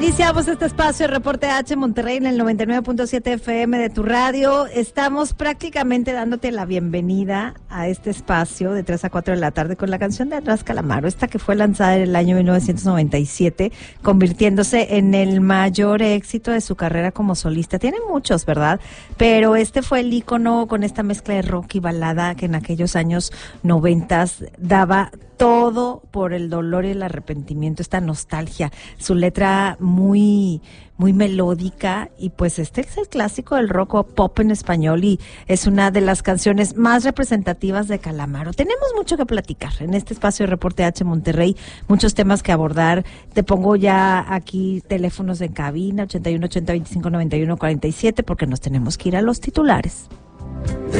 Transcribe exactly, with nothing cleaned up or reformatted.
Iniciamos este espacio de Reporte H Monterrey en el noventa y nueve punto siete F M de tu radio. Estamos prácticamente dándote la bienvenida a este espacio de tres a cuatro de la tarde con la canción de Andrés Calamaro, esta que fue lanzada en el año mil novecientos noventa y siete, convirtiéndose en el mayor éxito de su carrera como solista. Tiene muchos, ¿verdad? Pero este fue el ícono con esta mezcla de rock y balada que en aquellos años noventas daba todo por el dolor y el arrepentimiento, esta nostalgia, su letra muy muy melódica, y pues este es el clásico del rock o pop en español y es una de las canciones más representativas de Calamaro. Tenemos mucho que platicar en este espacio de Reporte H Monterrey, muchos temas que abordar. Te pongo ya aquí teléfonos en cabina, ochenta y uno, ochenta, veinticinco, noventa y uno, cuarenta y siete, porque nos tenemos que ir a los titulares.